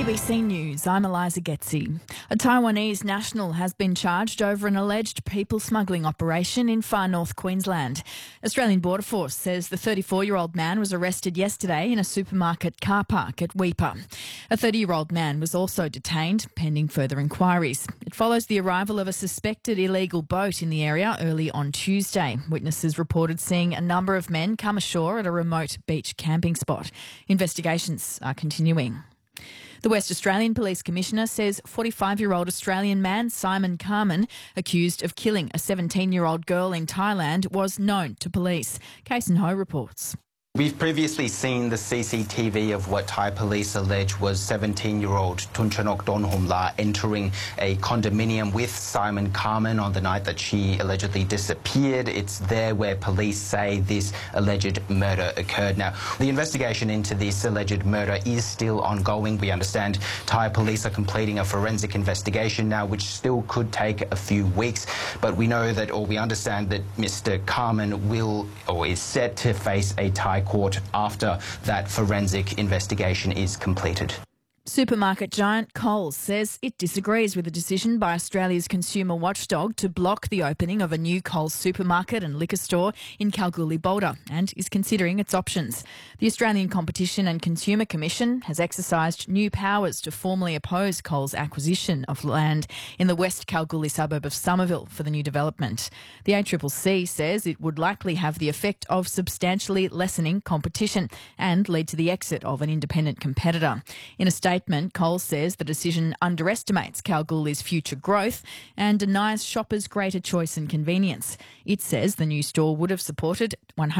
ABC News, I'm Eliza Getzi. A Taiwanese national has been charged over an alleged people smuggling operation in far north Queensland. Australian Border Force says the 34-year-old man was arrested yesterday in a supermarket car park at Weipa. A 30-year-old man was also detained, pending further inquiries. It follows the arrival of a suspected illegal boat in the area early on Tuesday. Witnesses reported seeing a number of men come ashore at a remote beach camping spot. Investigations are continuing. The West Australian Police Commissioner says 45-year-old Australian man Simon Carman, accused of killing a 17-year-old girl in Thailand, was known to police. Kason Ho reports. We've previously seen the CCTV of what Thai police allege was 17-year-old Tunchanok Donhumla entering a condominium with Simon Carman on the night that she allegedly disappeared. It's there where police say this alleged murder occurred. Now, the investigation into this alleged murder is still ongoing. We understand Thai police are completing a forensic investigation now, which still could take a few weeks. But we know that, or we understand that Mr. Carman will, or is set to face a Thai court after that forensic investigation is completed. Supermarket giant Coles says it disagrees with the decision by Australia's consumer watchdog to block the opening of a new Coles supermarket and liquor store in Kalgoorlie-Boulder and is considering its options. The Australian Competition and Consumer Commission has exercised new powers to formally oppose Coles' acquisition of land in the West Kalgoorlie suburb of Somerville for the new development. The ACCC says it would likely have the effect of substantially lessening competition and lead to the exit of an independent competitor. In a statement, Coles says the decision underestimates Kalgoorlie's future growth and denies shoppers greater choice and convenience. It says the new store would have supported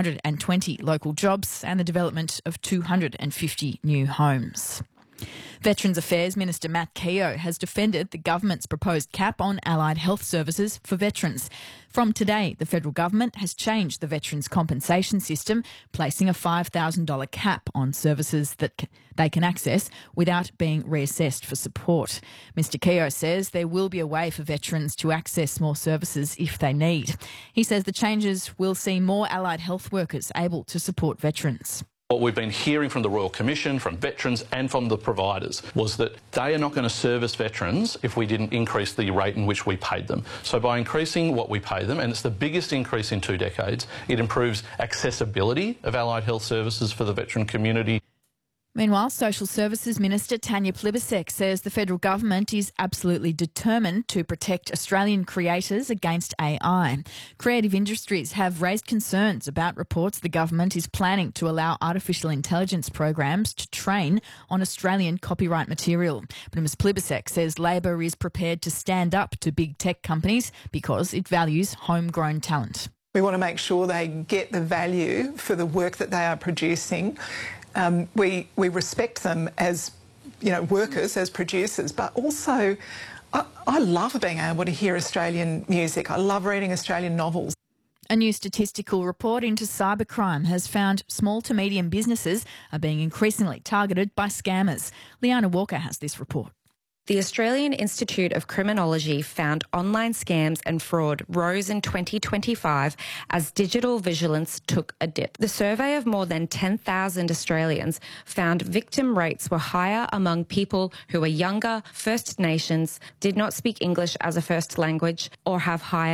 120 local jobs and the development of 250 new homes. Veterans Affairs Minister Matt Keogh has defended the government's proposed cap on allied health services for veterans. From today, the federal government has changed the veterans' compensation system, placing a $5,000 cap on services that they can access without being reassessed for support. Mr Keogh says there will be a way for veterans to access more services if they need. He says the changes will see more allied health workers able to support veterans. What we've been hearing from the Royal Commission, from veterans and from the providers was that they are not going to service veterans if we didn't increase the rate in which we paid them. So by increasing what we pay them, and it's the biggest increase in 2 decades, it improves accessibility of allied health services for the veteran community. Meanwhile, Social Services Minister Tanya Plibersek says the federal government is absolutely determined to protect Australian creators against AI. Creative industries have raised concerns about reports the government is planning to allow artificial intelligence programs to train on Australian copyright material. But Ms Plibersek says Labor is prepared to stand up to big tech companies because it values homegrown talent. We want to make sure they get the value for the work that they are producing. We respect them as, workers, as producers, but also I love being able to hear Australian music. I love reading Australian novels. A new statistical report into cybercrime has found small to medium businesses are being increasingly targeted by scammers. Liana Walker has this report. The Australian Institute of Criminology found online scams and fraud rose in 2025 as digital vigilance took a dip. The survey of more than 10,000 Australians found victim rates were higher among people who are younger, First Nations, did not speak English as a first language, or have higher